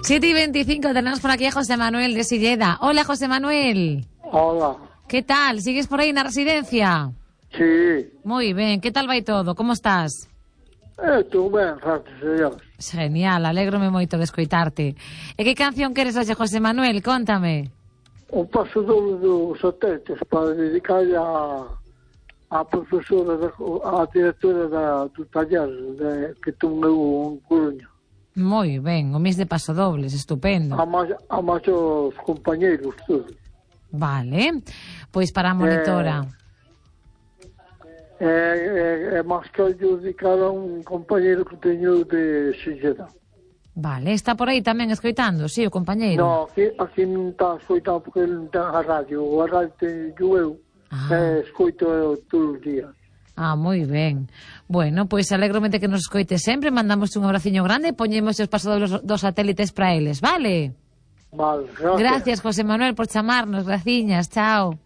7:25, tenemos por aquí a José Manuel de Silleda. Hola, José Manuel. Hola. ¿Qué tal? ¿Sigues por aí na residencia? Sí. Moi ben, que tal vai todo? Como estás? Estou ben, gracias a Dios. Genial, alégrome moito de escoitarte. E que canción queres hoxe, José Manuel? Cóntame. Un paso doble dos satélites para dedicar a profesora, a directora do taller que tomou en Coruña. Moi ben, o mes de pasodobles, estupendo. A máis os compañeiros, todos. Vale, pois para a monitora. É máis que eu dedicar a un compañeiro que teño de Silleda. Vale, está por aí tamén escoitando, sí, o compañeiro. No, aquí non está escoitando porque ele non ten a radio. A radio teño eu, escoito todos os días. Ah, moi ben. Bueno, pois alégrome de que nos escoite sempre, mandamos un abraciño grande e poñemos os pasadobles dos satélites para eles, vale? Vale, gracias. Gracias, José Manuel, por chamarnos, graciñas, chao.